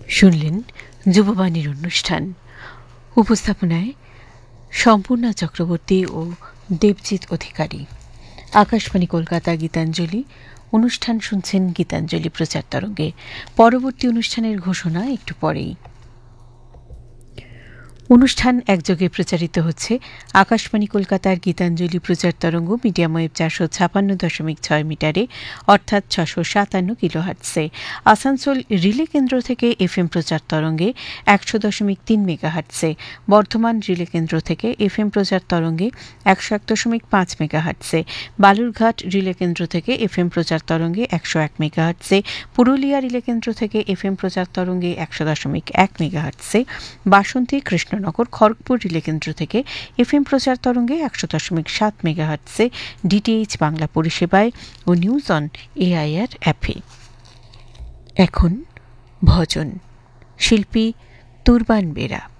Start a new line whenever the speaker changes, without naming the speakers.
শুনলেন যুববাণীর অনুষ্ঠান। উপস্থাপনায় সম্পূর্ণা চক্রবর্তী ও দেবজিৎ অধিকারী। আকাশবাণী কলকাতা গীতাঞ্জলি অনুষ্ঠান শুনছেন গীতাঞ্জলি প্রচার তরঙ্গে। পরবর্তী অনুষ্ঠানের ঘোষণা একটু পরেই। অনুষ্ঠান একযোগে প্রচারিত হচ্ছে আকাশবাণী কলকাতার গীতাঞ্জলি প্রচার তরঙ্গ মিডিয়াম ওয়েভ 456.6 মিটারে অর্থাৎ 657 কিলোহার্টসে, আসানসোল রিলে কেন্দ্র থেকে এফএম প্রচার তরঙ্গে 100.3 মেগাহার্টসে, বর্ধমান রিলে কেন্দ্র থেকে এফএম প্রচার তরঙ্গে 101.5 মেগাহার্টসে, বালুরঘাট রিলে কেন্দ্র থেকে এফএম প্রচার তরঙ্গে 101 মেগাহার্টসে, পুরুলিয়া রিলে কেন্দ্র থেকে এফএম প্রচার তরঙ্গে 100.1 মেগাহার্টসে, বাসন্তী কৃষ্ণনগর খড়গপুর রিলে কেন্দ্র থেকে এফএম প্রচার তরঙ্গে 100.7 মেগাহার্টসে, ডিটিএইচ বাংলা পরিষেবায় ও নিউজ অন এআইআর অ্যাপে। এখন ভজন, শিল্পী তুরবান বেরা।